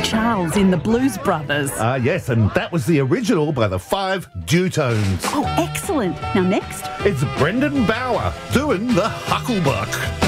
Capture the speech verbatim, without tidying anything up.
Charles in the Blues Brothers. Ah, uh, yes, and that was the original by the Five Dutones. Oh, excellent. Now next. It's Brendan Bauer doing the Hucklebuck.